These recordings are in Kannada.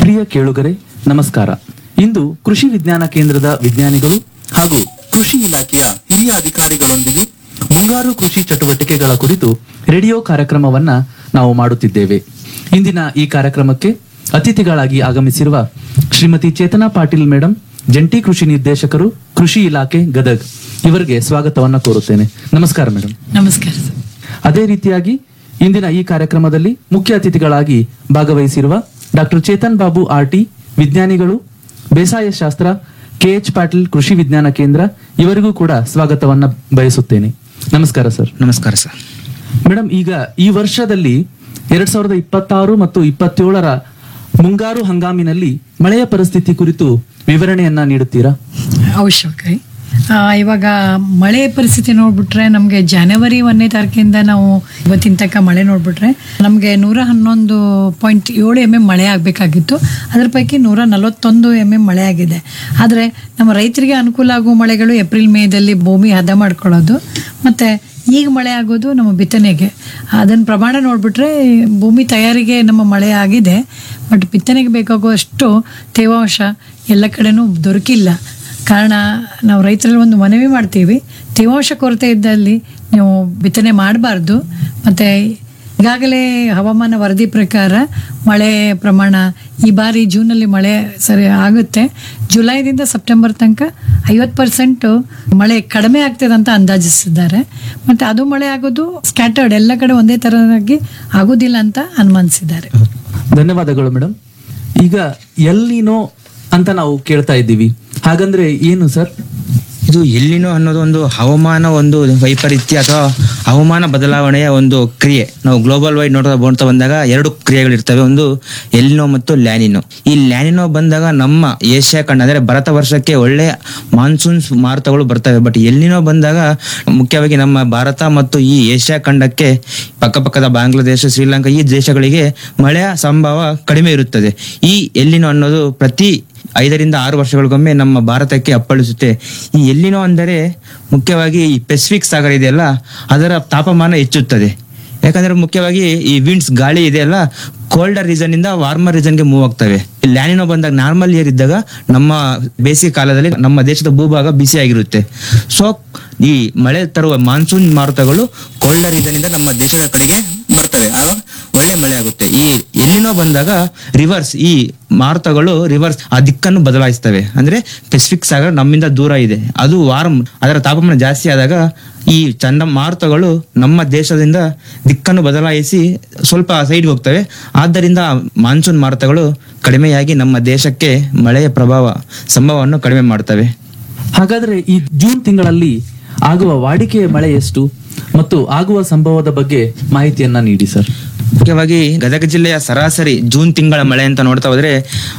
ಪ್ರಿಯ ಕೇಳುಗರೆ ನಮಸ್ಕಾರ. ಇಂದು ಕೃಷಿ ವಿಜ್ಞಾನ ಕೇಂದ್ರದ ವಿಜ್ಞಾನಿಗಳು ಹಾಗೂ ಕೃಷಿ ಇಲಾಖೆಯ ಹಿರಿಯ ಅಧಿಕಾರಿಗಳೊಂದಿಗೆ ಮುಂಗಾರು ಕೃಷಿ ಚಟುವಟಿಕೆಗಳ ಕುರಿತು ರೇಡಿಯೋ ಕಾರ್ಯಕ್ರಮವನ್ನ ನಾವು ಮಾಡುತ್ತಿದ್ದೇವೆ. ಇಂದಿನ ಈ ಕಾರ್ಯಕ್ರಮಕ್ಕೆ ಅತಿಥಿಗಳಾಗಿ ಆಗಮಿಸಿರುವ ಶ್ರೀಮತಿ ಚೇತನಾ ಪಾಟೀಲ್ ಮೇಡಂ, ಜಂಟಿ ಕೃಷಿ ನಿರ್ದೇಶಕರು, ಕೃಷಿ ಇಲಾಖೆ ಗದಗ್, ಇವರಿಗೆ ಸ್ವಾಗತವನ್ನ ಕೋರುತ್ತೇನೆ. ನಮಸ್ಕಾರ ಮೇಡಂ. ನಮಸ್ಕಾರ. ಅದೇ ರೀತಿಯಾಗಿ ಇಂದಿನ ಈ ಕಾರ್ಯಕ್ರಮದಲ್ಲಿ ಮುಖ್ಯ ಅತಿಥಿಗಳಾಗಿ ಭಾಗವಹಿಸಿರುವ ಡಾಕ್ಟರ್ ಚೇತನ್ ಬಾಬು ಆರ್ಟಿ, ವಿಜ್ಞಾನಿಗಳು, ಬೇಸಾಯ ಶಾಸ್ತ್ರ, ಕೆಎಚ್ ಪಾಟೀಲ್ ಕೃಷಿ ವಿಜ್ಞಾನ ಕೇಂದ್ರ, ಇವರಿಗೂ ಕೂಡ ಸ್ವಾಗತವನ್ನ ಬಯಸುತ್ತೇನೆ. ನಮಸ್ಕಾರ ಸರ್. ನಮಸ್ಕಾರ ಸರ್. ಮೇಡಮ್, ಈಗ ಈ ವರ್ಷದಲ್ಲಿ 2026 ಮತ್ತು 27ರ ಮುಂಗಾರು ಹಂಗಾಮಿನಲ್ಲಿ ಮಳೆಯ ಪರಿಸ್ಥಿತಿ ಕುರಿತು ವಿವರಣೆಯನ್ನ ನೀಡುತ್ತೀರಾ? ಅವಶ್ಯಕ. ಇವಾಗ ಮಳೆ ಪರಿಸ್ಥಿತಿ ನೋಡ್ಬಿಟ್ರೆ ನಮಗೆ ಜನವರಿ 1ನೇ ತಾರೀಕಿಂದ ನಾವು ಇವತ್ತಿನ ತನಕ ಮಳೆ ನೋಡ್ಬಿಟ್ರೆ ನಮಗೆ 111.7 mm ಮಳೆ ಆಗಬೇಕಾಗಿತ್ತು. ಅದ್ರ ಪೈಕಿ 141 mm ಮಳೆ ಆಗಿದೆ. ಆದರೆ ನಮ್ಮ ರೈತರಿಗೆ ಅನುಕೂಲ ಆಗುವ ಮಳೆಗಳು ಏಪ್ರಿಲ್ ಮೇದಲ್ಲಿ ಭೂಮಿ ಹದ ಮಾಡ್ಕೊಳ್ಳೋದು, ಮತ್ತು ಈಗ ಮಳೆ ಆಗೋದು ನಮ್ಮ ಬಿತ್ತನೆಗೆ. ಅದನ್ನು ಪ್ರಮಾಣ ನೋಡಿಬಿಟ್ರೆ ಭೂಮಿ ತಯಾರಿಗೆ ನಮ್ಮ ಮಳೆ ಆಗಿದೆ, ಬಟ್ ಬಿತ್ತನೆಗೆ ಬೇಕಾಗುವಷ್ಟು ತೇವಾಂಶ ಎಲ್ಲ ಕಡೆನೂ ದೊರಕಿಲ್ಲ. ಕಾರಣ ನಾವು ರೈತರಲ್ಲಿ ಒಂದು ಮನವಿ ಮಾಡ್ತೀವಿ, ತೇವಾಂಶ ಕೊರತೆ ಇದ್ದಲ್ಲಿ ನೀವು ಬಿತ್ತನೆ ಮಾಡಬಾರ್ದು. ಮತ್ತು ಈಗಾಗಲೇ ಹವಾಮಾನ ವರದಿ ಪ್ರಕಾರ ಮಳೆ ಪ್ರಮಾಣ ಈ ಬಾರಿ ಜೂನಲ್ಲಿ ಮಳೆ ಸರಿ ಆಗುತ್ತೆ. ಜುಲೈದಿಂದ ಸೆಪ್ಟೆಂಬರ್ ತನಕ 50% ಮಳೆ ಕಡಿಮೆ ಆಗ್ತದೆ ಅಂತ ಅಂದಾಜಿಸಿದ್ದಾರೆ. ಮತ್ತು ಅದು ಮಳೆ ಆಗೋದು ಸ್ಕ್ಯಾಟರ್ಡ್, ಎಲ್ಲ ಕಡೆ ಒಂದೇ ಥರನಾಗಿ ಆಗೋದಿಲ್ಲ ಅಂತ ಅನುಮಾನಿಸಿದ್ದಾರೆ. ಧನ್ಯವಾದಗಳು ಮೇಡಮ್. ಈಗ ಎಲ್ ನೀನೋ ಅಂತ ನಾವು ಕೇಳ್ತಾ ಇದ್ದೀವಿ, ಹಾಗಂದ್ರೆ ಏನು ಸರ್? ಇದು ಎಲ್ಲಿನೋ ಅನ್ನೋದು ಒಂದು ಹವಾಮಾನ ಒಂದು ವೈಪರೀತ್ಯ ಅಥವಾ ಹವಾಮಾನ ಬದಲಾವಣೆಯ ಒಂದು ಕ್ರಿಯೆ. ನಾವು ಗ್ಲೋಬಲ್ ವೈಡ್ ನೋಡ್ತಾ ಬಂದಾಗ 2 ಕ್ರಿಯೆಗಳಿರ್ತವೆ, ಒಂದು ಎಲ್ಲಿನೋ ಮತ್ತು ಲ್ಯಾನಿನೋ. ಈ ಲ್ಯಾನಿನೋ ಬಂದಾಗ ನಮ್ಮ ಏಷ್ಯಾ ಖಂಡ ಅಂದರೆ ಭಾರತ ವರ್ಷಕ್ಕೆ ಒಳ್ಳೆ ಮಾನ್ಸೂನ್ ಮಾರುತಗಳು ಬರ್ತವೆ. ಬಟ್ ಎಲ್ಲಿನೋ ಬಂದಾಗ ಮುಖ್ಯವಾಗಿ ನಮ್ಮ ಭಾರತ ಮತ್ತು ಈ ಏಷ್ಯಾ ಖಂಡಕ್ಕೆ ಪಕ್ಕಪಕ್ಕದ ಬಾಂಗ್ಲಾದೇಶ, ಶ್ರೀಲಂಕಾ ಈ ದೇಶಗಳಿಗೆ ಮಳೆಯ ಸಂಭವ ಕಡಿಮೆ ಇರುತ್ತದೆ. ಈ ಎಲ್ಲಿನೋ ಅನ್ನೋದು ಪ್ರತಿ 5 ರಿಂದ 6 ವರ್ಷಗಳಿಗೊಮ್ಮೆ ನಮ್ಮ ಭಾರತಕ್ಕೆ ಅಪ್ಪಳಿಸುತ್ತೆ. ಈ ಎಲ್ಲಿನೋ ಅಂದರೆ ಮುಖ್ಯವಾಗಿ ಈ ಪೆಸಿಫಿಕ್ ಸಾಗರ ಇದೆಯಲ್ಲ, ಅದರ ತಾಪಮಾನ ಹೆಚ್ಚುತ್ತದೆ. ಯಾಕಂದ್ರೆ ಮುಖ್ಯವಾಗಿ ಈ ವಿಂಡ್ಸ್ ಗಾಳಿ ಇದೆಯಲ್ಲ, ಕೋಲ್ಡರ್ ರೀಸನ್ ಇಂದ ವಾರ್ಮರ್ ರೀಸನ್ಗೆ ಮೂವ್ ಆಗ್ತವೆ. ಈ ಲ್ಯಾನಿನೋ ಬಂದಾಗ ನಾರ್ಮಲ್ ಇಯರ್ ಇದ್ದಾಗ ನಮ್ಮ ಬೇಸಿಗೆ ಕಾಲದಲ್ಲಿ ನಮ್ಮ ದೇಶದ ಭೂಭಾಗ ಬಿಸಿಯಾಗಿರುತ್ತೆ. ಸೊ ಈ ಮಳೆ ತರುವ ಮಾನ್ಸೂನ್ ಮಾರುತಗಳು ಕೋಲ್ಡರ್ ರೀಸನ್ ಇಂದ ನಮ್ಮ ದೇಶದ ಕಡೆಗೆ ಬರ್ತವೆ, ಆಗ ಒಳ್ಳೆ ಮಳೆ ಆಗುತ್ತೆ. ಈ ಎಲ್ಲಿನೋ ಬಂದಾಗ ರಿವರ್ಸ್, ಈ ಮಾರುತಗಳು ರಿವರ್ಸ್ ಆ ದಿಕ್ಕನ್ನು ಬದಲಾಯಿಸ್ತವೆ. ಅಂದ್ರೆ ಪೆಸಿಫಿಕ್ ಸಾಗರ ನಮ್ಮಿಂದ ದೂರ ಇದೆ, ಅದು ವಾರ್ಮ್, ಅದರ ತಾಪಮಾನ ಜಾಸ್ತಿ ಆದಾಗ ಈ ಚಂಡಮಾರುತಗಳು ನಮ್ಮ ದೇಶದಿಂದ ದಿಕ್ಕನ್ನು ಬದಲಾಯಿಸಿ ಸ್ವಲ್ಪ ಸೈಡ್ಗೆ ಹೋಗ್ತವೆ. ಆದ್ದರಿಂದ ಮಾನ್ಸೂನ್ ಮಾರುತಗಳು ಕಡಿಮೆಯಾಗಿ ನಮ್ಮ ದೇಶಕ್ಕೆ ಮಳೆಯ ಸಂಭವವನ್ನು ಕಡಿಮೆ ಮಾಡ್ತವೆ. ಹಾಗಾದ್ರೆ ಈ ಜೂನ್ ತಿಂಗಳಲ್ಲಿ ಆಗುವ ವಾಡಿಕೆಯ ಮಳೆ ಎಷ್ಟು ಮತ್ತು ಆಗುವ ಸಂಭವದ ಬಗ್ಗೆ ಮಾಹಿತಿಯನ್ನ ನೀಡಿ ಸರ್. ಮುಖ್ಯವಾಗಿ ಗದಗ ಜಿಲ್ಲೆಯ ಸರಾಸರಿ ಜೂನ್ ತಿಂಗಳ ಮಳೆ ಅಂತ ನೋಡ್ತಾ ಹೋದ್ರೆ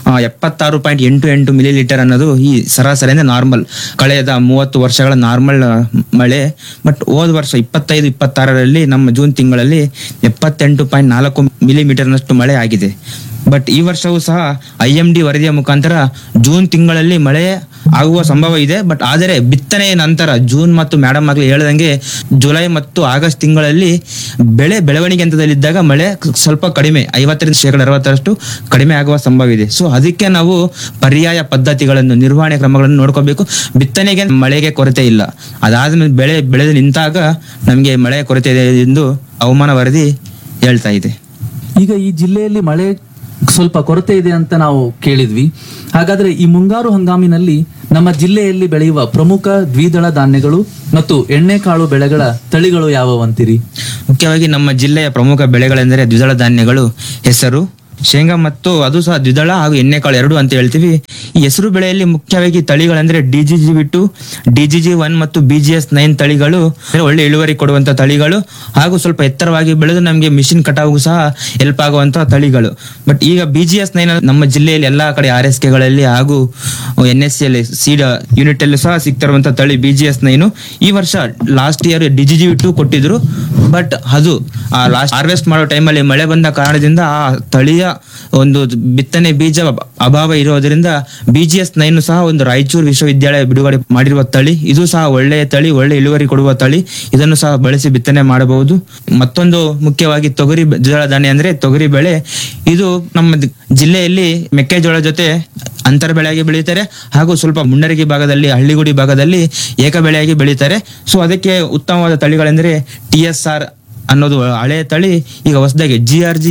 76.88 ಮಿಲಿಲೀಟರ್ ಅನ್ನೋದು ಈ ಸರಾಸರಿ ಅಂದ್ರೆ ನಾರ್ಮಲ್, ಕಳೆದ 30 ವರ್ಷಗಳ ನಾರ್ಮಲ್ ಮಳೆ. ಬಟ್ ಹೋದ ವರ್ಷ 25-26ರಲ್ಲಿ ನಮ್ಮ ಜೂನ್ ತಿಂಗಳಲ್ಲಿ 78.4 ಮಿಲಿಮೀಟರ್ನಷ್ಟು ಮಳೆ ಆಗಿದೆ. ಬಟ್ ಈ ವರ್ಷವೂ ಸಹ IMD ವರದಿಯ ಮುಖಾಂತರ ಜೂನ್ ತಿಂಗಳಲ್ಲಿ ಮಳೆ ಆಗುವ ಸಂಭವ ಇದೆ. ಬಟ್ ಆದರೆ ಬಿತ್ತನೆಯ ನಂತರ ಜೂನ್ ಮತ್ತು ಮೇಡಮ್ ಆಗಲಿ ಹೇಳ್ದಂಗೆ ಜುಲೈ ಮತ್ತು ಆಗಸ್ಟ್ ತಿಂಗಳಲ್ಲಿ ಬೆಳವಣಿಗೆ ಹಂತದಲ್ಲಿದ್ದಾಗ ಮಳೆ ಸ್ವಲ್ಪ ಕಡಿಮೆ, 50% ಕಡಿಮೆ ಆಗುವ ಸಂಭವ ಇದೆ. ಸೊ ಅದಕ್ಕೆ ನಾವು ಪರ್ಯಾಯ ಪದ್ಧತಿಗಳನ್ನು, ನಿರ್ವಹಣೆ ಕ್ರಮಗಳನ್ನು ನೋಡ್ಕೋಬೇಕು. ಬಿತ್ತನೆಗೆ ಮಳೆಗೆ ಕೊರತೆ ಇಲ್ಲ, ಅದಾದ್ಮೇಲೆ ಬೆಳೆದು ನಿಂತಾಗ ನಮಗೆ ಮಳೆ ಕೊರತೆ ಇದೆ ಎಂದು ಹವಾಮಾನ ವರದಿ ಹೇಳ್ತಾ ಇದೆ. ಈಗ ಈ ಜಿಲ್ಲೆಯಲ್ಲಿ ಮಳೆ ಸ್ವಲ್ಪ ಕೊರತೆ ಇದೆ ಅಂತ ನಾವು ಕೇಳಿದ್ವಿ. ಹಾಗಾದ್ರೆ ಈ ಮುಂಗಾರು ಹಂಗಾಮಿನಲ್ಲಿ ನಮ್ಮ ಜಿಲ್ಲೆಯಲ್ಲಿ ಬೆಳೆಯುವ ಪ್ರಮುಖ ದ್ವಿದಳ ಧಾನ್ಯಗಳು ಮತ್ತು ಎಣ್ಣೆಕಾಳು ಬೆಳೆಗಳ ತಳಿಗಳು ಯಾವುವಂತೀರಿ? ಮುಖ್ಯವಾಗಿ ನಮ್ಮ ಜಿಲ್ಲೆಯ ಪ್ರಮುಖ ಬೆಳೆಗಳೆಂದರೆ ದ್ವಿದಳ ಧಾನ್ಯಗಳು ಹೆಸರು, ಶೇಂಗಾ ಮತ್ತು ಅದು ಸಹ ದ್ವಿದಳ ಹಾಗೂ ಎಣ್ಣೆಕಾಳು 2 ಅಂತ ಹೇಳ್ತೀವಿ. ಈ ಹೆಸರು ಬೆಳೆಯಲ್ಲಿ ಮುಖ್ಯವಾಗಿ ತಳಿಗಳೆಂದರೆ DGG2, DGG1 ಮತ್ತು BGS9 ತಳಿಗಳು ಒಳ್ಳೆ ಇಳುವರಿ ಕೊಡುವಂತ ತಳಿಗಳು, ಹಾಗೂ ಸ್ವಲ್ಪ ಎತ್ತರವಾಗಿ ಬೆಳೆದು ನಮಗೆ ಮಿಷಿನ್ ಕಟಾವು ಸಹ ಹೆಲ್ಪ್ ಆಗುವಂತಹ ತಳಿಗಳು. ಬಟ್ ಈಗ BGS9 ನಮ್ಮ ಜಿಲ್ಲೆಯಲ್ಲಿ ಎಲ್ಲಾ ಕಡೆ RSKಗಳಲ್ಲಿ ಹಾಗೂ NSCL ಸೀಡ್ ಯೂನಿಟ್ ಅಲ್ಲಿ ಸಹ ಸಿಗ್ತಿರುವಂತಹ ತಳಿ BGS9. ಈ ವರ್ಷ ಲಾಸ್ಟ್ ಇಯರ್ DGG2 ಕೊಟ್ಟಿದ್ರು, ಬಟ್ ಅದು ಲಾಸ್ಟ್ ಹಾರ್ವೆಸ್ಟ್ ಮಾಡೋ ಟೈಮಲ್ಲಿ ಮಳೆ ಬಂದ ಕಾರಣದಿಂದ ಆ ತಳಿಯ ಒಂದು ಬಿತ್ತನೆ ಬೀಜ ಅಭಾವ ಇರೋದ್ರಿಂದ BGS 9 ಸಹ ಒಂದು ರಾಯಚೂರು ವಿಶ್ವವಿದ್ಯಾಲಯ ಬಿಡುಗಡೆ ಮಾಡಿರುವ ತಳಿ. ಇದು ಸಹ ಒಳ್ಳೆಯ ತಳಿ, ಒಳ್ಳೆ ಇಳುವರಿ ಕೊಡುವ ತಳಿ. ಇದನ್ನು ಸಹ ಬಳಸಿ ಬಿತ್ತನೆ ಮಾಡಬಹುದು. ಮತ್ತೊಂದು ಮುಖ್ಯವಾಗಿ ತೊಗರಿ ದ್ವಿದಳ ಧಾನ್ಯ ಅಂದ್ರೆ ತೊಗರಿ ಬೆಳೆ. ಇದು ನಮ್ಮ ಜಿಲ್ಲೆಯಲ್ಲಿ ಮೆಕ್ಕೆಜೋಳ ಜೊತೆ ಅಂತರ ಬೆಳೆಯಾಗಿ ಬೆಳೀತಾರೆ, ಹಾಗೂ ಸ್ವಲ್ಪ ಮುಂಡರಗಿ ಭಾಗದಲ್ಲಿ, ಹಳ್ಳಿಗುಡಿ ಭಾಗದಲ್ಲಿ ಏಕ ಬೆಳೆಯಾಗಿ ಬೆಳೀತಾರೆ. ಸೊ ಅದಕ್ಕೆ ಉತ್ತಮವಾದ ತಳಿಗಳೆಂದರೆ TSR ಅನ್ನೋದು ಹಳೆಯ ತಳಿ. ಈಗ ಹೊಸದಾಗಿ GRG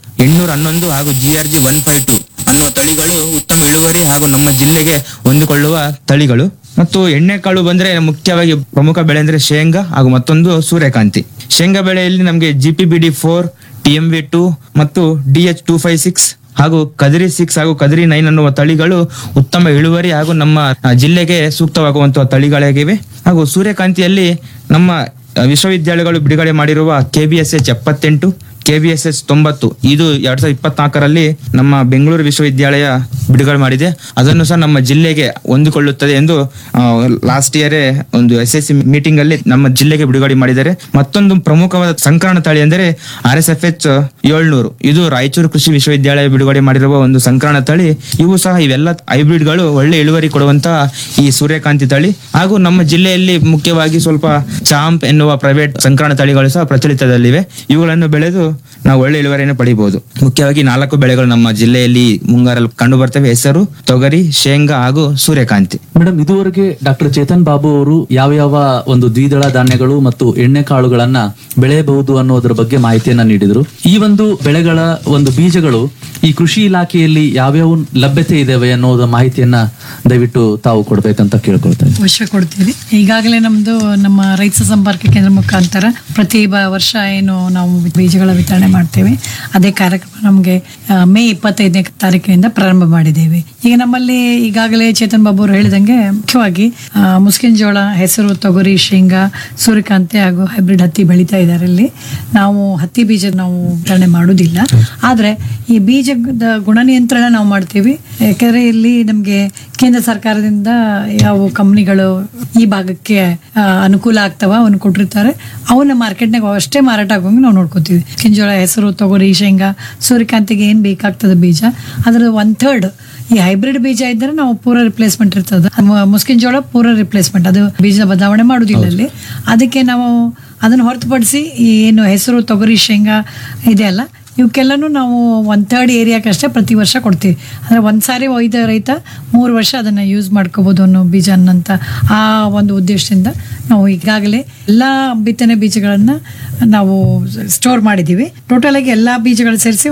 811 ಹಾಗೂ GRG 152 ಅನ್ನೋ ತಳಿಗಳು ಉತ್ತಮ ಇಳುವರಿ ಹಾಗೂ ನಮ್ಮ ಜಿಲ್ಲೆಗೆ ಹೊಂದಿಕೊಳ್ಳುವ ತಳಿಗಳು. ಮತ್ತು ಎಣ್ಣೆಕಾಳು ಬಂದ್ರೆ ಮುಖ್ಯವಾಗಿ ಪ್ರಮುಖ ಬೆಳೆ ಅಂದ್ರೆ ಶೇಂಗಾ ಹಾಗೂ ಮತ್ತೊಂದು ಸೂರ್ಯಕಾಂತಿ. ಶೇಂಗಾ ಬೆಳೆಯಲ್ಲಿ ನಮಗೆ GPBD 4, TMV 2 ಮತ್ತು DH 256 ಹಾಗೂ ಕದಿರಿ 6 ಹಾಗೂ ಕದಿರಿ 9 ಅನ್ನುವ ತಳಿಗಳು ಉತ್ತಮ ಇಳುವರಿ ಹಾಗೂ ನಮ್ಮ ಜಿಲ್ಲೆಗೆ ಸೂಕ್ತವಾಗುವಂತಹ ತಳಿಗಳಾಗಿವೆ. ಹಾಗೂ ಸೂರ್ಯಕಾಂತಿಯಲ್ಲಿ ನಮ್ಮ ವಿಶ್ವವಿದ್ಯಾಲಯಗಳು ಬಿಡುಗಡೆ ಮಾಡಿರುವ KBSH 78, KBSH 90 ಇದು 2024ರಲ್ಲಿ ನಮ್ಮ ಬೆಂಗಳೂರು ವಿಶ್ವವಿದ್ಯಾಲಯ ಬಿಡುಗಡೆ ಮಾಡಿದೆ. ಅದನ್ನು ಸಹ ನಮ್ಮ ಜಿಲ್ಲೆಗೆ ಹೊಂದಿಕೊಳ್ಳುತ್ತದೆ ಎಂದು ಲಾಸ್ಟ್ ಇಯರ್ ಒಂದು SSC ಮೀಟಿಂಗ್ ಅಲ್ಲಿ ನಮ್ಮ ಜಿಲ್ಲೆಗೆ ಬಿಡುಗಡೆ ಮಾಡಿದ್ದಾರೆ. ಮತ್ತೊಂದು ಪ್ರಮುಖವಾದ ಸಂಕರಣ ತಳಿ ಎಂದರೆ RSFH 700. ಇದು ರಾಯಚೂರು ಕೃಷಿ ವಿಶ್ವವಿದ್ಯಾಲಯ ಬಿಡುಗಡೆ ಮಾಡಿರುವ ಒಂದು ಸಂಕರಣ ತಳಿ. ಇವೆಲ್ಲ ಹೈಬ್ರಿಡ್ ಗಳು ಒಳ್ಳೆ ಇಳುವರಿ ಕೊಡುವಂತಹ ಈ ಸೂರ್ಯಕಾಂತಿ ತಳಿ. ಹಾಗೂ ನಮ್ಮ ಜಿಲ್ಲೆಯಲ್ಲಿ ಮುಖ್ಯವಾಗಿ ಸ್ವಲ್ಪ ಚಾಂಪ್ ಎನ್ನುವ ಪ್ರೈವೇಟ್ ಸಂಕರಣ ತಳಿಗಳು ಸಹ ಪ್ರಚಲಿತದಲ್ಲಿವೆ. ಇವುಗಳನ್ನು ಬೆಳೆದು ನಾವು ಒಳ್ಳೆ ಇಳುವರಿಯನ್ನು ಪಡೆಯಬಹುದು. ಮುಖ್ಯವಾಗಿ 4 ಬೆಳೆಗಳು ನಮ್ಮ ಜಿಲ್ಲೆಯಲ್ಲಿ ಮುಂಗಾರಲ್ಲಿ ಕಂಡು ಬರ್ತವೆ: ಹೆಸರು, ತೊಗರಿ, ಶೇಂಗಾ ಹಾಗೂ ಸೂರ್ಯಕಾಂತಿ. ಮೇಡಮ್, ಇದುವರೆಗೆ ಡಾಕ್ಟರ್ ಚೇತನ್ ಬಾಬು ಅವರು ಯಾವ ಒಂದು ದ್ವಿದಳ ಧಾನ್ಯಗಳು ಮತ್ತು ಎಣ್ಣೆ ಕಾಳುಗಳನ್ನ ಬೆಳೆಯಬಹುದು ಅನ್ನೋದ್ರ ಬಗ್ಗೆ ಮಾಹಿತಿಯನ್ನ ನೀಡಿದ್ರು. ಈ ಒಂದು ಬೆಳೆಗಳ ಒಂದು ಬೀಜಗಳು ಈ ಕೃಷಿ ಇಲಾಖೆಯಲ್ಲಿ ಯಾವ್ಯಾವ ಲಭ್ಯತೆ ಇದಾವೆ ಅನ್ನೋದ ಮಾಹಿತಿಯನ್ನ ದಯವಿಟ್ಟು ತಾವು ಕೊಡ್ಬೇಕಂತ ಕೇಳ್ಕೊಳ್ತೇವೆ. ಅವಶ್ಯ ಕೊಡ್ತೀವಿ. ಈಗಾಗಲೇ ನಮ್ಮ ರೈತ ಸಂಪರ್ಕ ಕೇಂದ್ರ ಮುಖಾಂತರ ಪ್ರತಿ ವರ್ಷ ಏನು ನಾವು ಬೀಜಗಳ ವಿತರಣೆ ಮಾಡ್ತೇವೆ, ಅದೇ ಕಾರ್ಯಕ್ರಮ ನಮಗೆ ಮೇ 25ನೇ ತಾರೀಕಿನಿಂದ ಪ್ರಾರಂಭ ಮಾಡಿದ್ದೇವೆ. ಈಗ ನಮ್ಮಲ್ಲಿ ಈಗಾಗಲೇ ಚೇತನ್ ಬಾಬು ಅವರು ಹೇಳಿದಂಗೆ ಮುಖ್ಯವಾಗಿ ಮುಸ್ಕಿನ ಜೋಳ, ಹೆಸರು, ತೊಗರಿ, ಶೇಂಗಾ, ಸೂರ್ಯಕಾಂತಿ ಹಾಗೂ ಹೈಬ್ರಿಡ್ ಹತ್ತಿ ಬೆಳೀತಾ ಇದ್ದಾರೆ. ಇಲ್ಲಿ ನಾವು ಹತ್ತಿ ಬೀಜ ನಾವು ವಿತರಣೆ ಮಾಡುವುದಿಲ್ಲ, ಆದ್ರೆ ಈ ಬೀಜದ ಗುಣ ನಿಯಂತ್ರಣ ನಾವು ಮಾಡ್ತೀವಿ. ಯಾಕಂದ್ರೆ ಇಲ್ಲಿ ನಮ್ಗೆ ಕೇಂದ್ರ ಸರ್ಕಾರದಿಂದ ಯಾವ ಕಂಪ್ನಿಗಳು ಈ ಭಾಗಕ್ಕೆ ಅನುಕೂಲ ಆಗ್ತಾವ ಅವನ್ನ ಕೊಟ್ಟಿರ್ತಾರೆ, ಅವನ್ನ ಮಾರ್ಕೆಟ್ನಾಗ ಅಷ್ಟೇ ಮಾರಾಟ ಆಗೋಂಗೆ ನಾವು ನೋಡ್ಕೋತೀವಿ. ಕಿಂಜೋಳ, ಹೆಸರು, ತೊಗರಿ, ಶೇಂಗಾ, ಸೂರ್ಯಕಾಂತಿಗೆ ಏನ್ ಬೇಕಾಗ್ತದೆ ಬೀಜ ಅದರ 1/3 ಈ ಹೈಬ್ರಿಡ್ ಬೀಜ ಇದ್ದರೆ ನಾವು ಪೂರ ರಿಪ್ಲೇಸ್ಮೆಂಟ್ ಇರ್ತದೆ. ಮುಸ್ಕಿನ ಜೋಳ ಪೂರ ರಿಪ್ಲೇಸ್ಮೆಂಟ್, ಅದು ಬೀಜ ಬದಲಾವಣೆ ಮಾಡುದಿಲ್ಲ ಅಲ್ಲಿ. ಅದಕ್ಕೆ ನಾವು ಅದನ್ನು ಹೊರತುಪಡಿಸಿ ಏನು ಹೆಸರು, ತೊಗರಿ, ಶೇಂಗಾ ಇದೆಯಲ್ಲ ಇವಕ್ಕೆಲ್ಲನೂ ನಾವು 1/3 ಏರಿಯಾಕ್ಕಷ್ಟೇ ಪ್ರತಿ ವರ್ಷ ಕೊಡ್ತೀವಿ. ಅಂದರೆ ಒಂದ್ಸಾರಿ ಒಯ್ದ ರೈತ 3 ವರ್ಷ ಅದನ್ನು ಯೂಸ್ ಮಾಡ್ಕೋಬೋದು ಅನ್ನೋ ಬೀಜ ಅನ್ನೋಂಥ ಆ ಒಂದು ಉದ್ದೇಶದಿಂದ ನಾವು ಈಗಾಗಲೇ ಎಲ್ಲ ಬಿತ್ತನೆ ಬೀಜಗಳನ್ನು ನಾವು ಸ್ಟೋರ್ ಮಾಡಿದ್ದೀವಿ. ಟೋಟಲ್ ಆಗಿ ಎಲ್ಲ ಬೀಜಗಳು ಸೇರಿಸಿ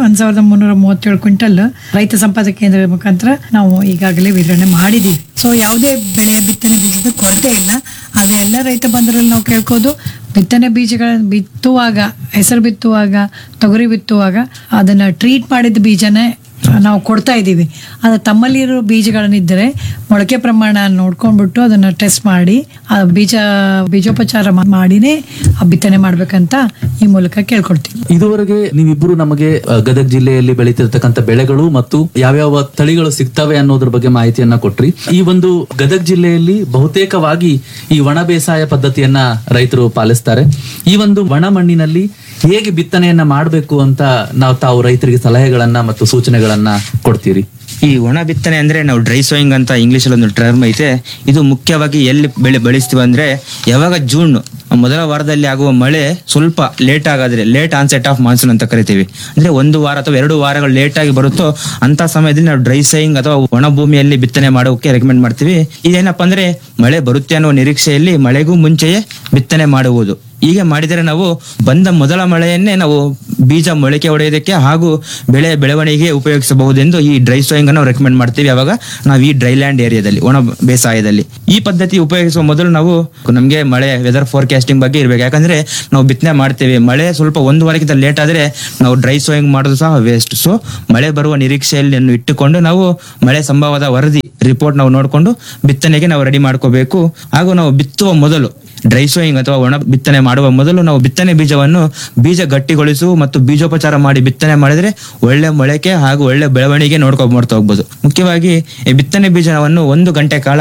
1337 ಕ್ವಿಂಟಲ್ ರೈತ ಸಂಪಾದಕ ಕೇಂದ್ರದ ಮುಖಾಂತರ ನಾವು ಈಗಾಗಲೇ ವಿತರಣೆ ಮಾಡಿದ್ದೀವಿ. ಸೊ ಯಾವುದೇ ಬೆಳೆ ಬಿತ್ತನೆ ಬೀಜದ ಕೊರತೆ ಇಲ್ಲ. ಆದರೆ ಎಲ್ಲ ರೈತ ಬಂಧುಗಳಲ್ಲಿ ನಾವು ಕೇಳ್ಕೋದು, ಬಿತ್ತನೆ ಬೀಜಗಳನ್ನು ಬಿತ್ತುವಾಗ, ಹೆಸರು ಬಿತ್ತುವಾಗ, ತೊಗರಿ ಬಿತ್ತುವಾಗ ಅದನ್ನ ಟ್ರೀಟ್ ಮಾಡಿದ ಬೀಜನೇ ನಾವು ಕೊಡ್ತಾ ಇದ್ದೀವಿ. ಅದು ತಮ್ಮಲ್ಲಿರೋ ಬೀಜಗಳನ್ನಿದ್ದರೆ ಮೊಳಕೆ ಪ್ರಮಾಣ ನೋಡ್ಕೊಂಡ್ಬಿಟ್ಟು ಅದನ್ನ ಟೆಸ್ಟ್ ಮಾಡಿ ಆ ಬೀಜೋಪಚಾರ ಮಾಡಿನೇ ಬಿತ್ತನೆ ಮಾಡ್ಬೇಕಂತ ಈ ಮೂಲಕ ಕೇಳ್ಕೊಳ್ತೀವಿ. ಇದುವರೆಗೆ ನೀವಿಬ್ಬರು ನಮಗೆ ಗದಗ ಜಿಲ್ಲೆಯಲ್ಲಿ ಬೆಳೀತಿರ್ತಕ್ಕಂಥ ಬೆಳೆಗಳು ಮತ್ತು ಯಾವ್ಯಾವ ತಳಿಗಳು ಸಿಗ್ತವೆ ಅನ್ನೋದ್ರ ಬಗ್ಗೆ ಮಾಹಿತಿಯನ್ನ ಕೊಟ್ರಿ. ಈ ಒಂದು ಗದಗ ಜಿಲ್ಲೆಯಲ್ಲಿ ಬಹುತೇಕವಾಗಿ ಈ ಒಣ ಬೇಸಾಯ ಪದ್ಧತಿಯನ್ನ ರೈತರು ಪಾಲಿಸ್ತಾರೆ. ಈ ಒಂದು ಒಣ ಮಣ್ಣಿನಲ್ಲಿ ಹೇಗೆ ಬಿತ್ತನೆಯನ್ನ ಮಾಡಬೇಕು ಅಂತ ತಾವು ರೈತರಿಗೆ ಸಲಹೆಗಳನ್ನ ಮತ್ತು ಸೂಚನೆಗಳನ್ನ ಕೊಡ್ತೀರಿ? ಈ ಒಣ ಬಿತ್ತನೆ ಅಂದ್ರೆ ನಾವು ಡ್ರೈ ಸೋಯಿಂಗ್ ಅಂತ ಇಂಗ್ಲಿಷ್ ಅಲ್ಲಿ ಒಂದು ಟರ್ಮ್ ಐತೆ. ಇದು ಮುಖ್ಯವಾಗಿ ಎಲ್ಲಿ ಬೆಳೆಸ್ತೀವಿ ಅಂದ್ರೆ ಯಾವಾಗ ಜೂನ್ ಮೊದಲ ವಾರದಲ್ಲಿ ಆಗುವ ಮಳೆ ಸ್ವಲ್ಪ late ಆಗಾದ್ರೆ late onset of monsoon ಅಂತ ಕರಿತೀವಿ. ಅಂದ್ರೆ 1 ವಾರ ಅಥವಾ 2 ವಾರಗಳು ಲೇಟ್ ಆಗಿ ಬರುತ್ತೋ ಅಂತ ಸಮಯದಲ್ಲಿ ನಾವು ಡ್ರೈ ಸೋಯಿಂಗ್ ಅಥವಾ ಒಣ ಭೂಮಿಯಲ್ಲಿ ಬಿತ್ತನೆ ಮಾಡೋಕೆ ರೆಕಮೆಂಡ್ ಮಾಡ್ತೀವಿ. ಇದೇನಪ್ಪ ಅಂದ್ರೆ ಮಳೆ ಬರುತ್ತೆ ಅನ್ನೋ ನಿರೀಕ್ಷೆಯಲ್ಲಿ ಮಳೆಗೂ ಮುಂಚೆಯೇ ಬಿತ್ತನೆ ಮಾಡುವುದು. ಹೀಗೆ ಮಾಡಿದರೆ ನಾವು ಬಂದ ಮೊದಲ ಮಳೆಯನ್ನೇ ನಾವು ಬೀಜ ಮೊಳಕೆ ಹೊಡೆಯೋದಕ್ಕೆ ಹಾಗೂ ಬೆಳವಣಿಗೆಗೆ ಉಪಯೋಗಿಸಬಹುದೆಂದು ಈ ಡ್ರೈ ಸೋಯಿಂಗ್ ಅನ್ನು ರೆಕಮೆಂಡ್ ಮಾಡ್ತೀವಿ. ಅವಾಗ ನಾವು ಈ ಡ್ರೈ ಲ್ಯಾಂಡ್ ಏರಿಯಾದಲ್ಲಿ, ಒಣ ಬೇಸಾಯದಲ್ಲಿ ಈ ಪದ್ಧತಿ ಉಪಯೋಗಿಸುವ ಮೊದಲು ನಾವು ನಮಗೆ ಮಳೆ ವೆದರ್ ಫೋರ್ಕಾಸ್ಟಿಂಗ್ ಬಗ್ಗೆ ಇರಬೇಕು. ಯಾಕಂದ್ರೆ ನಾವು ಬಿತ್ತನೆ ಮಾಡ್ತೇವೆ, ಮಳೆ ಸ್ವಲ್ಪ 1 ವಾರಕ್ಕಿಂತ ಲೇಟ್ ಆದ್ರೆ ನಾವು ಡ್ರೈ ಸೋಯಿಂಗ್ ಮಾಡೋದು ಸಹ ವೇಸ್ಟ್. ಸೊ ಮಳೆ ಬರುವ ನಿರೀಕ್ಷೆಯಲ್ಲಿ ಇಟ್ಟುಕೊಂಡು ನಾವು ಮಳೆ ಸಂಭವದ ವರದಿ ರಿಪೋರ್ಟ್ ನಾವು ನೋಡಿಕೊಂಡು ಬಿತ್ತನೆಗೆ ನಾವು ರೆಡಿ ಮಾಡ್ಕೋಬೇಕು. ಹಾಗೂ ನಾವು ಬಿತ್ತುವ ಮೊದಲು ಡ್ರೈ ಸೋಯಿಂಗ್ ಅಥವಾ ಒಣ ಬಿತ್ತನೆ ಮಾಡುವ ಮೊದಲು ನಾವು ಬಿತ್ತನೆ ಬೀಜವನ್ನು ಬೀಜ ಗಟ್ಟಿಗೊಳಿಸು ಮತ್ತು ಬೀಜೋಪಚಾರ ಮಾಡಿ ಬಿತ್ತನೆ ಮಾಡಿದ್ರೆ ಒಳ್ಳೆ ಮೊಳಕೆ ಹಾಗೂ ಒಳ್ಳೆ ಬೆಳವಣಿಗೆ ಮಾಡ್ತಾ ಹೋಗ್ಬೋದು. ಮುಖ್ಯವಾಗಿ ಈ ಬಿತ್ತನೆ ಬೀಜವನ್ನು 1 ಗಂಟೆ ಕಾಲ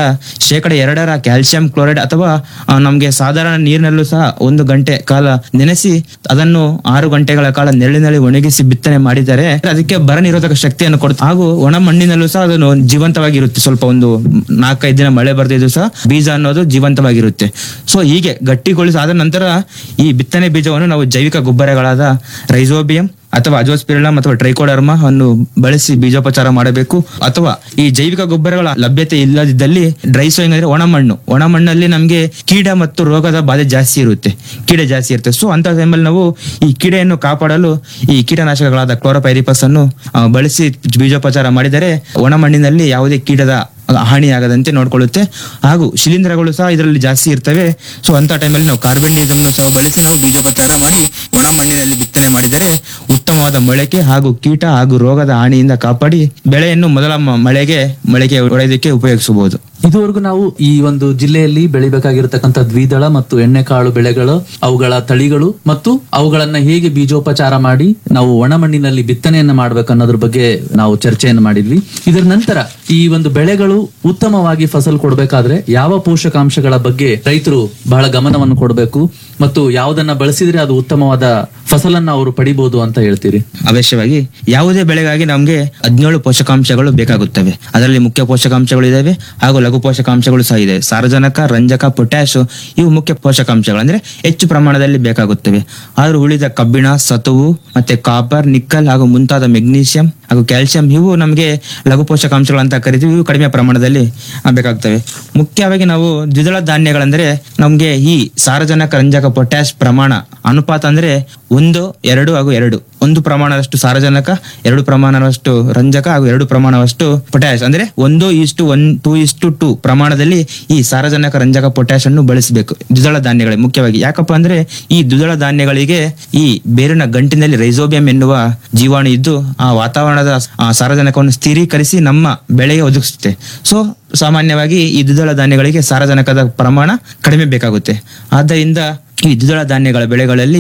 2% ಕ್ಯಾಲ್ಸಿಯಂ ಕ್ಲೋರೈಡ್ ಅಥವಾ ನಮಗೆ ಸಾಧಾರಣ ನೀರಿನಲ್ಲೂ ಸಹ 1 ಗಂಟೆ ಕಾಲ ನೆನೆಸಿ ಅದನ್ನು 6 ಗಂಟೆಗಳ ಕಾಲ ನೆರಳಿನಲ್ಲಿ ಒಣಗಿಸಿ ಬಿತ್ತನೆ ಮಾಡಿದರೆ ಅದಕ್ಕೆ ಬರ ನಿರೋಧಕ ಶಕ್ತಿಯನ್ನು ಕೊಡುತ್ತೆ. ಹಾಗೂ ಒಣ ಮಣ್ಣಿನಲ್ಲೂ ಸಹ ಅದನ್ನು ಜೀವಂತವಾಗಿರುತ್ತೆ. ಸ್ವಲ್ಪ ಒಂದು 4-5 ದಿನ ಮಳೆ ಬರ್ದಿದ್ದು ಸಹ ಬೀಜ ಅನ್ನೋದು ಜೀವಂತವಾಗಿರುತ್ತೆ. ಸೊ ಹೀಗೆ ಗಟ್ಟಿಗೊಳಿಸಾದ ನಂತರ ಈ ಬಿತ್ತನೆ ಬೀಜವನ್ನು ನಾವು ಜೈವಿಕ ಗೊಬ್ಬರಗಳಾದ ರೈಸೋಬಿಯಂ ಅಥವಾ ಅಜೋಸ್ಪಿರಿಲಮ್ ಅಥವಾ ಟ್ರೈಕೋಡರ್ಮಾ ಅನ್ನು ಬಳಸಿ ಬೀಜೋಪಚಾರ ಮಾಡಬೇಕು. ಅಥವಾ ಈ ಜೈವಿಕ ಗೊಬ್ಬರಗಳ ಲಭ್ಯತೆ ಇಲ್ಲದಿದ್ದಲ್ಲಿ ಡ್ರೈ ಸೋಯಿಂಗ್ ಅಂದ್ರೆ ಒಣ ಮಣ್ಣಲ್ಲಿ ನಮಗೆ ಕೀಟ ಮತ್ತು ರೋಗದ ಬಾಧೆ ಜಾಸ್ತಿ ಇರುತ್ತೆ. ಸೊ ಅಂತ ಟೈಮಲ್ಲಿ ನಾವು ಈ ಕೀಡೆಯನ್ನು ಕಾಪಾಡಲು ಈ ಕೀಟನಾಶಕಗಳಾದ ಕ್ಲೋರೋಪೈರಿಪಸ್ ಅನ್ನು ಬಳಸಿ ಬೀಜೋಪಚಾರ ಮಾಡಿದರೆ ಒಣ ಮಣ್ಣಿನಲ್ಲಿ ಯಾವುದೇ ಕೀಟದ ಹಾನಿಯಾಗದಂತೆ ನೋಡ್ಕೊಳ್ಳುತ್ತೆ. ಹಾಗೂ ಶಿಲೀಂಧ್ರಗಳು ಸಹ ಇದರಲ್ಲಿ ಜಾಸ್ತಿ ಇರ್ತವೆ. ಸೊ ಅಂತ ಟೈಮಲ್ಲಿ ನಾವು ಕಾರ್ಬೆಂಡಿಸಮ್ ಸಹ ಬಳಸಿ ನಾವು ಬೀಜೋಪಚಾರ ಮಾಡಿ ಒಣ ಮಣ್ಣಿನಲ್ಲಿ ಬಿತ್ತನೆ ಮಾಡಿದರೆ ಉತ್ತಮವಾದ ಮೊಳಕೆ ಹಾಗೂ ಕೀಟ ಹಾಗೂ ರೋಗದ ಹಾನಿಯಿಂದ ಕಾಪಾಡಿ ಬೆಳೆಯನ್ನು ಮೊದಲ ಮೊಳಕೆ ಹೊಡೆಯೋದಕ್ಕೆ ಉಪಯೋಗಿಸಬಹುದು. ಇದುವರೆಗೂ ನಾವು ಈ ಒಂದು ಜಿಲ್ಲೆಯಲ್ಲಿ ಬೆಳಿಬೇಕಾಗಿರತಕ್ಕಂಥ ದ್ವಿದಳ ಮತ್ತು ಎಣ್ಣೆಕಾಳು ಬೆಳೆಗಳು, ಅವುಗಳ ತಳಿಗಳು ಮತ್ತು ಅವುಗಳನ್ನ ಹೇಗೆ ಬೀಜೋಪಚಾರ ಮಾಡಿ ನಾವು ಒಣ ಮಣ್ಣಿನಲ್ಲಿ ಬಿತ್ತನೆಯನ್ನ ಮಾಡ್ಬೇಕು ಅನ್ನೋದ್ರ ಬಗ್ಗೆ ನಾವು ಚರ್ಚೆಯನ್ನು ಮಾಡಿದ್ವಿ. ಇದರ ನಂತರ ಈ ಒಂದು ಬೆಳೆಗಳು ಉತ್ತಮವಾಗಿ ಫಸಲು ಕೊಡಬೇಕಾದ್ರೆ ಯಾವ ಪೋಷಕಾಂಶಗಳ ಬಗ್ಗೆ ರೈತರು ಬಹಳ ಗಮನವನ್ನು ಕೊಡಬೇಕು ಮತ್ತು ಯಾವುದನ್ನ ಬಳಸಿದ್ರೆ ಅದು ಉತ್ತಮವಾದ ಫಸಲನ್ನ ಅವರು ಪಡಿಬಹುದು ಅಂತ ಹೇಳ್ತೀರಿ? ಅವಶ್ಯವಾಗಿ ಯಾವುದೇ ಬೆಳೆಗಾಗಿ ನಮ್ಗೆ 17 ಪೋಷಕಾಂಶಗಳು ಬೇಕಾಗುತ್ತವೆ. ಅದರಲ್ಲಿ ಮುಖ್ಯ ಪೋಷಕಾಂಶಗಳು ಇದಾವೆ ಹಾಗೂ ಲಘು ಪೋಷಕಾಂಶಗಳು ಸಹ ಇದೆ. ಸಾರಜನಕ, ರಂಜಕ, ಪೊಟ್ಯಾಶ್ ಇವು ಮುಖ್ಯ ಪೋಷಕಾಂಶಗಳು ಅಂದ್ರೆ ಹೆಚ್ಚು ಪ್ರಮಾಣದಲ್ಲಿ ಬೇಕಾಗುತ್ತವೆ. ಆದ್ರೂ ಉಳಿದ ಕಬ್ಬಿಣ, ಸತುವು ಮತ್ತೆ ಕಾಪರ್, ನಿಕ್ಕಲ್ ಹಾಗೂ ಮುಂತಾದ ಮೆಗ್ನೀಷಿಯಂ ಹಾಗೂ ಕ್ಯಾಲ್ಸಿಯಂ ಇವು ನಮಗೆ ಲಘು ಪೋಷಕಾಂಶಗಳು ಅಂತ ಕರಿತೀವಿ. ಇವು ಕಡಿಮೆ ಪ್ರಮಾಣದಲ್ಲಿ ಬೇಕಾಗ್ತವೆ. ಮುಖ್ಯವಾಗಿ ನಾವು ದ್ವಿದಳ ಧಾನ್ಯಗಳಂದ್ರೆ ನಮ್ಗೆ ಈ ಸಾರಜನಕ, ರಂಜಕ, ಪೊಟ್ಯಾಶ್ ಪ್ರಮಾಣ ಅನುಪಾತ ಅಂದ್ರೆ 1, 2 ಹಾಗೂ 2. 1 ಪ್ರಮಾಣದಷ್ಟು ಸಾರಜನಕ, 2 ಪ್ರಮಾಣದಷ್ಟು ರಂಜಕ ಹಾಗೂ 2 ಪ್ರಮಾಣದಷ್ಟು ಪೊಟ್ಯಾಶ್ ಅಂದ್ರೆ 1:1:2:2 ಪ್ರಮಾಣದಲ್ಲಿ ಈ ಸಾರಜನಕ, ರಂಜಕ, ಪೊಟ್ಯಾಶ್ ಅನ್ನು ಬಳಸಬೇಕು ದ್ವಿದಳ ಧಾನ್ಯಗಳಿಗೆ. ಮುಖ್ಯವಾಗಿ ಯಾಕಪ್ಪ ಅಂದ್ರೆ ಈ ದ್ವಿದಳ ಧಾನ್ಯಗಳಿಗೆ ಈ ಬೇರಿನ ಗಂಟಿನಲ್ಲಿ ರೈಸೋಬಿಯಂ ಎನ್ನುವ ಜೀವಾಣು ಇದ್ದು ಆ ವಾತಾವರಣದ ಸಾರಜನಕವನ್ನು ಸ್ಥಿರೀಕರಿಸಿ ನಮ್ಮ ಬೆಳೆಗೆ ಒದಗಿಸುತ್ತೆ. ಸೊ ಸಾಮಾನ್ಯವಾಗಿ ಈ ದ್ವಿದಳ ಧಾನ್ಯಗಳಿಗೆ ಸಾರಜನಕದ ಪ್ರಮಾಣ ಕಡಿಮೆ ಬೇಕಾಗುತ್ತೆ. ಆದ್ದರಿಂದ ಈ ದ್ವಿದಳ ಧಾನ್ಯಗಳ ಬೆಳೆಗಳಲ್ಲಿ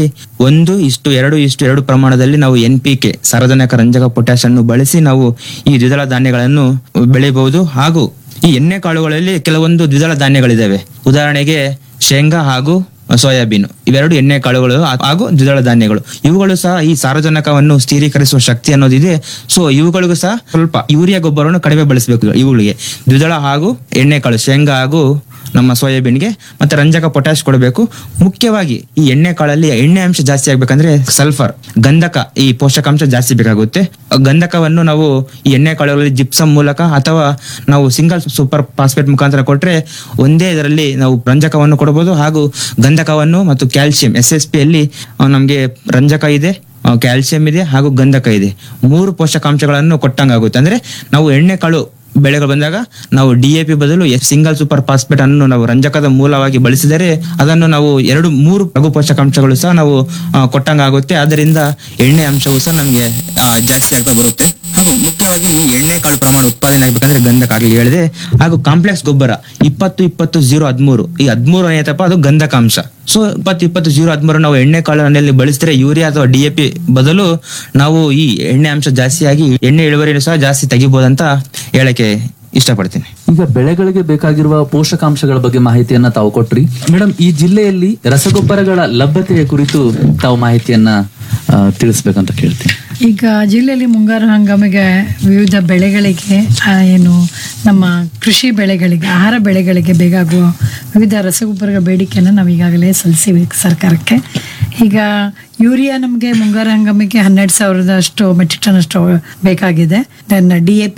1:2:2 ಪ್ರಮಾಣದಲ್ಲಿ ನಾವು NPK ಸಾರಜನಕ, ರಂಜಕ, ಪೊಟ್ಯಾಶ್ ಅನ್ನು ಬಳಸಿ ನಾವು ಈ ದ್ವಿದಳ ಧಾನ್ಯಗಳನ್ನು ಬೆಳೆಯಬಹುದು. ಹಾಗೂ ಈ ಎಣ್ಣೆ ಕಾಳುಗಳಲ್ಲಿ ಕೆಲವೊಂದು ದ್ವಿದಳ ಧಾನ್ಯಗಳಿದಾವೆ. ಉದಾಹರಣೆಗೆ ಶೇಂಗಾ ಹಾಗೂ ಸೋಯಾಬೀನ್ ಇವೆರಡು ಎಣ್ಣೆ ಕಾಳುಗಳು ಹಾಗೂ ದ್ವಿದಳ ಧಾನ್ಯಗಳು. ಇವುಗಳು ಸಹ ಈ ಸಾರಜನಕವನ್ನು ಸ್ಥಿರೀಕರಿಸುವ ಶಕ್ತಿ ಅನ್ನೋದಿದೆ. ಸೊ ಇವುಗಳಿಗೂ ಸಹ ಸ್ವಲ್ಪ ಯೂರಿಯಾ ಗೊಬ್ಬರವನ್ನು ಕಡಿಮೆ ಬಳಸಬೇಕು. ಇವುಗಳಿಗೆ ದ್ವಿದಳ ಹಾಗೂ ಎಣ್ಣೆ ಕಾಳು ಶೇಂಗಾ ಹಾಗೂ ನಮ್ಮ ಸೋಯಾಬೀನ್ಗೆ ಮತ್ತೆ ರಂಜಕ, ಪೊಟ್ಯಾಶ್ ಕೊಡಬೇಕು. ಮುಖ್ಯವಾಗಿ ಈ ಎಣ್ಣೆ ಕಾಳಲ್ಲಿ ಎಣ್ಣೆ ಅಂಶ ಜಾಸ್ತಿ ಆಗ್ಬೇಕಂದ್ರೆ ಸಲ್ಫರ್, ಗಂಧಕ ಈ ಪೋಷಕಾಂಶ ಜಾಸ್ತಿ ಬೇಕಾಗುತ್ತೆ. ಗಂಧಕವನ್ನು ನಾವು ಈ ಎಣ್ಣೆ ಕಾಳುಗಳಲ್ಲಿ ಜಿಪ್ಸಮ್ ಮೂಲಕ ಅಥವಾ ನಾವು ಸಿಂಗಲ್ ಸೂಪರ್ ಫಾಸ್ಫೇಟ್ ಮುಖಾಂತರ ಕೊಟ್ರೆ ಒಂದೇ ಇದರಲ್ಲಿ ನಾವು ರಂಜಕವನ್ನು ಕೊಡಬಹುದು. ಹಾಗೂ ಗಂಧಕವನ್ನು ಮತ್ತು ಕ್ಯಾಲ್ಸಿಯಂ SSP ಅಲ್ಲಿ ನಮ್ಗೆ ರಂಜಕ ಇದೆ, ಕ್ಯಾಲ್ಸಿಯಂ ಇದೆ ಹಾಗೂ ಗಂಧಕ ಇದೆ. 3 ಪೋಷಕಾಂಶಗಳನ್ನು ಕೊಟ್ಟಂಗಾಗುತ್ತೆ. ಅಂದ್ರೆ ನಾವು ಎಣ್ಣೆ ಕಾಳು ಬೆಳೆಗಳು ಬಂದಾಗ ನಾವು DAP ಬದಲು ಸಿಂಗಲ್ ಸೂಪರ್ ಫಾಸ್ಫೇಟ್ ಅನ್ನು ನಾವು ರಂಜಕದ ಮೂಲವಾಗಿ ಬಳಸಿದರೆ ಅದನ್ನು ನಾವು 2-3 ಲಘು ಪೋಷಕಾಂಶಗಳು ಸಹ ನಾವು ಕೊಟ್ಟಂಗಾಗುತ್ತೆ. ಆದ್ದರಿಂದ ಎಣ್ಣೆ ಅಂಶವು ಸಹ ನಮಗೆ ಜಾಸ್ತಿ ಆಗ್ತಾ ಬರುತ್ತೆ. ಹಾಗೂ ಮುಖ್ಯವಾಗಿ ಈ ಎಣ್ಣೆ ಕಾಳು ಪ್ರಮಾಣ ಉತ್ಪಾದನೆ ಆಗ್ಬೇಕಂದ್ರೆ ಗಂಧಕ ಆಗಲಿ ಹೇಳಿದೆ. ಹಾಗೂ ಕಾಂಪ್ಲೆಕ್ಸ್ ಗೊಬ್ಬರ 20-20-0-13 ಈ 13 ಏನೈತಪ್ಪ ಅದು ಗಂಧಕಾಂಶ. ಸೊ 20-20-0-13 ನಾವು ಎಣ್ಣೆ ಕಾಳಿನಲ್ಲಿ ಬಳಸಿದ್ರೆ ಯೂರಿಯಾ ಅಥವಾ DAP ಬದಲು ನಾವು ಈ ಎಣ್ಣೆ ಅಂಶ ಜಾಸ್ತಿಯಾಗಿ ಎಣ್ಣೆ ಇಳುವರಿಯನ್ನು ಸಹ ಜಾಸ್ತಿ ತೆಗಿಬಹುದಂತ ಹೇಳಕ್ಕೆ ಇಷ್ಟಪಡ್ತೀನಿ. ಈಗ ಬೆಳೆಗಳಿಗೆ ಬೇಕಾಗಿರುವ ಪೋಷಕಾಂಶಗಳ ಬಗ್ಗೆ ಮಾಹಿತಿಯನ್ನ ತಾವು ಕೊಟ್ರಿ. ಮೇಡಮ್, ಈ ಜಿಲ್ಲೆಯಲ್ಲಿ ರಸಗೊಬ್ಬರಗಳ ಲಭ್ಯತೆಯ ಕುರಿತು ತಾವು ಮಾಹಿತಿಯನ್ನ ತಿಳಿಸ್ಬೇಕಂತ ಕೇಳ್ತೀನಿ. ಈಗ ಜಿಲ್ಲೆಯಲ್ಲಿ ಮುಂಗಾರು ಹಂಗಾಮಿಗೆ ವಿವಿಧ ಬೆಳೆಗಳಿಗೆ ಏನು ನಮ್ಮ ಕೃಷಿ ಬೆಳೆಗಳಿಗೆ, ಆಹಾರ ಬೆಳೆಗಳಿಗೆ ಬೇಕಾಗುವ ವಿವಿಧ ರಸಗೊಬ್ಬರಗಳ ಬೇಡಿಕೆಯನ್ನು ನಾವು ಈಗಾಗಲೇ ಸಲ್ಲಿಸಿವಿ ಸರ್ಕಾರಕ್ಕೆ. ಈಗ ಯೂರಿಯಾ ನಮಗೆ ಮುಂಗಾರು ಹಂಗಾಮಿಗೆ 12,000 ಮೆಟ್ರಿಕ್ ಟನ್ ಅಷ್ಟು ಬೇಕಾಗಿದೆ. Then DAP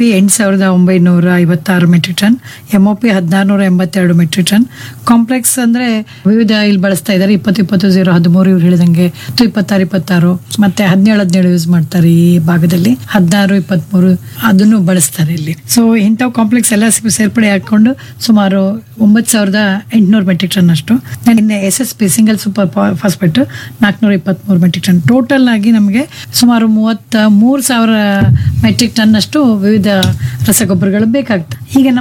8,956 metric ton, MOP 1,682 metric ton. Complex ಅಂದ್ರೆ ವಿವಿಧ ಇಲ್ಲಿ ಬಳಸ್ತಾ ಇದ್ದಾರೆ 20-20-0-13 ಇವ್ರು ಹೇಳಿದಂಗೆ 26-26 ಮತ್ತೆ 17-17 ಯೂಸ್ ಮಾಡ್ತಾರೆ ಈ ಭಾಗದಲ್ಲಿ, 16-23 ಅದನ್ನು ಬಳಸ್ತಾರೆ ಇಲ್ಲಿ. ಸೊ ಇಂಥವು ಕಾಂಪ್ಲೆಕ್ಸ್ ಎಲ್ಲ ಸೇರ್ಪಡೆ ಹಾಕೊಂಡು ಸುಮಾರು 9,800 ಮೆಟ್ರಿಕ್ ಟನ್ ಅಷ್ಟು. ಇನ್ನು SSP single super phosphate 423 metric ton. Total ಆಗಿ ನಮಗೆ ಸುಮಾರು 33,000 ಮೆಟ್ರಿಕ್ ಟನ್ ಅಷ್ಟು ವಿವಿಧ ರಸಗೊಬ್ಬರಗಳು ಬೇಕಾಗ್ತದೆ. ಈಗ